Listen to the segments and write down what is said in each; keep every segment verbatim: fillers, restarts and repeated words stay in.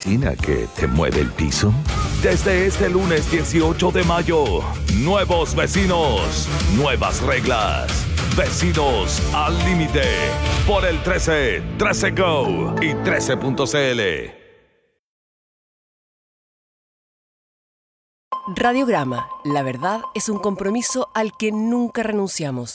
máquina que te mueve el piso? Desde este lunes dieciocho de mayo, nuevos vecinos, nuevas reglas. Vecinos al límite. Por el trece, trece Go y trece punto c l. Radiograma. La verdad es un compromiso al que nunca renunciamos.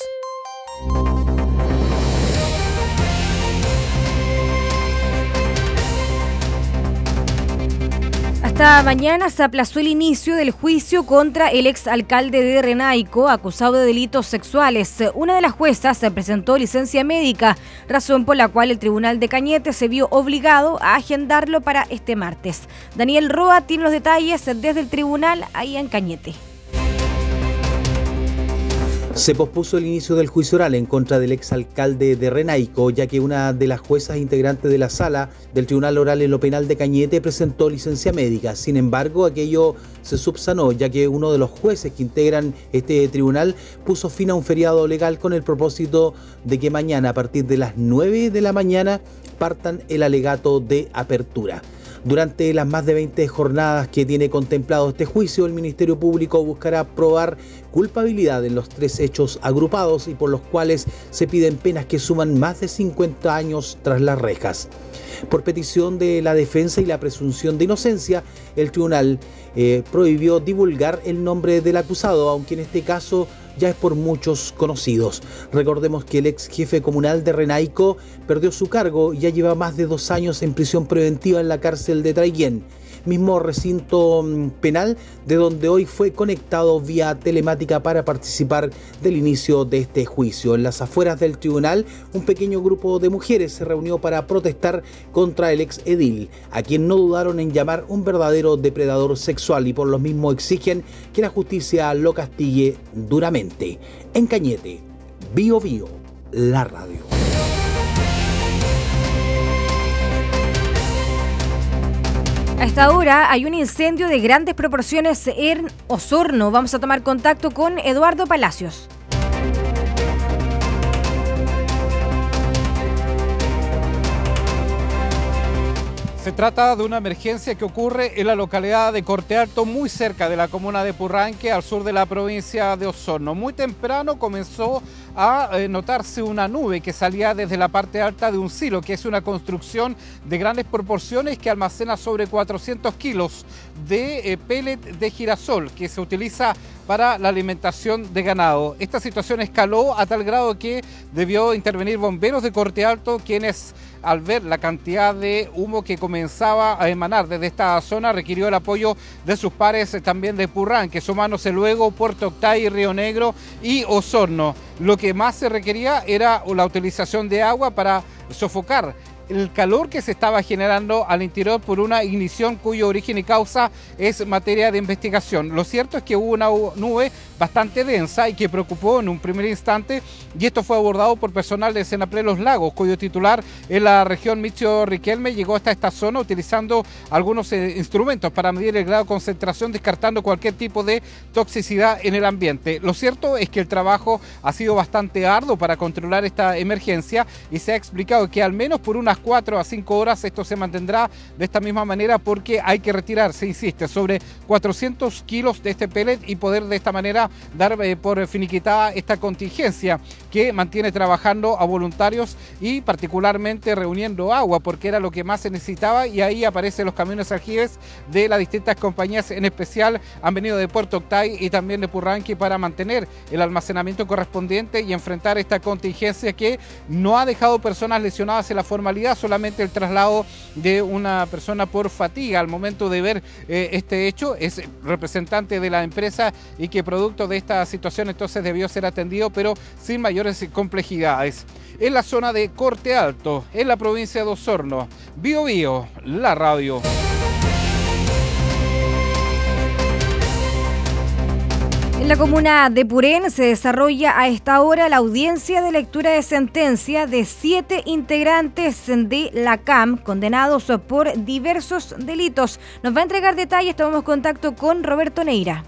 Hasta mañana se aplazó el inicio del juicio contra el exalcalde de Renaico, acusado de delitos sexuales. Una de las juezas se presentó licencia médica, razón por la cual el Tribunal de Cañete se vio obligado a agendarlo para este martes. Daniel Roa tiene los detalles desde el tribunal ahí en Cañete. Se pospuso el inicio del juicio oral en contra del exalcalde de Renaico, ya que una de las juezas integrantes de la sala del Tribunal Oral en lo Penal de Cañete presentó licencia médica. Sin embargo, aquello se subsanó, ya que uno de los jueces que integran este tribunal puso fin a un feriado legal con el propósito de que mañana, a partir de las nueve de la mañana, partan el alegato de apertura. Durante las más de veinte jornadas que tiene contemplado este juicio, el Ministerio Público buscará probar culpabilidad en los tres hechos agrupados y por los cuales se piden penas que suman más de cincuenta años tras las rejas. Por petición de la defensa y la presunción de inocencia, el tribunal eh, prohibió divulgar el nombre del acusado, aunque en este caso ya es por muchos conocidos. Recordemos que el ex jefe comunal de Renaico perdió su cargo y ya lleva más de dos años en prisión preventiva en la cárcel de Traiguén, mismo recinto penal de donde hoy fue conectado vía telemática para participar del inicio de este juicio. En las afueras del tribunal, un pequeño grupo de mujeres se reunió para protestar contra el ex edil, a quien no dudaron en llamar un verdadero depredador sexual, y por lo mismo exigen que la justicia lo castigue duramente. En Cañete, Bio Bio, la radio. A esta hora hay un incendio de grandes proporciones en Osorno. Vamos a tomar contacto con Eduardo Palacios. Se trata de una emergencia que ocurre en la localidad de Corte Alto, muy cerca de la comuna de Purranque, al sur de la provincia de Osorno. Muy temprano comenzó a eh, notarse una nube que salía desde la parte alta de un silo, que es una construcción de grandes proporciones que almacena sobre cuatrocientos kilos de eh, pellet de girasol que se utiliza para la alimentación de ganado. Esta situación escaló a tal grado que debió intervenir bomberos de Corte Alto, quienes, al ver la cantidad de humo que comenzaba a emanar desde esta zona, requirió el apoyo de sus pares también de Purranque, sumándose luego Puerto Octay, Río Negro y Osorno. Lo que más se requería era la utilización de agua para sofocar el calor que se estaba generando al interior por una ignición cuyo origen y causa es materia de investigación. Lo cierto es que hubo una nube bastante densa y que preocupó en un primer instante, y esto fue abordado por personal de Senapred Los Lagos, cuyo titular en la región Michio Riquelme llegó hasta esta zona utilizando algunos eh, instrumentos para medir el grado de concentración, descartando cualquier tipo de toxicidad en el ambiente. Lo cierto es que el trabajo ha sido bastante arduo para controlar esta emergencia, y se ha explicado que al menos por unas cuatro a cinco horas esto se mantendrá de esta misma manera, porque hay que retirar, se insiste, sobre cuatrocientos kilos de este pellet y poder de esta manera dar eh, por finiquitada esta contingencia que mantiene trabajando a voluntarios y particularmente reuniendo agua, porque era lo que más se necesitaba, y ahí aparecen los camiones aljibes de las distintas compañías, en especial han venido de Puerto Octay y también de Purranque para mantener el almacenamiento correspondiente y enfrentar esta contingencia que no ha dejado personas lesionadas en la formalidad, solamente el traslado de una persona por fatiga al momento de ver eh, este hecho. Es representante de la empresa y que producto de esta situación entonces debió ser atendido, pero sin mayores complejidades. En la zona de Corte Alto, en la provincia de Osorno, Bio Bio, la radio. En la comuna de Purén se desarrolla a esta hora la audiencia de lectura de sentencia de siete integrantes de la C A M condenados por diversos delitos. Nos va a entregar detalles, tomamos contacto con Roberto Neira.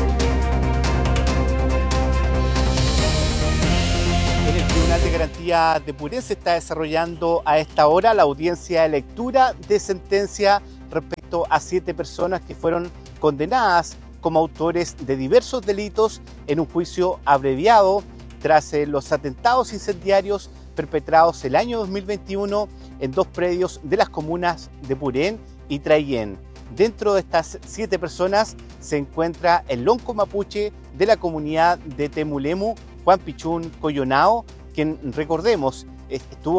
En el Tribunal de Garantía de Purén se está desarrollando a esta hora la audiencia de lectura de sentencia respecto junto a siete personas que fueron condenadas como autores de diversos delitos en un juicio abreviado tras eh, los atentados incendiarios perpetrados el año dos mil veintiuno en dos predios de las comunas de Purén y Traillén. Dentro de estas siete personas se encuentra el lonco mapuche de la comunidad de Temulemu, Juan Pichún Coyonao, quien, recordemos, estuvo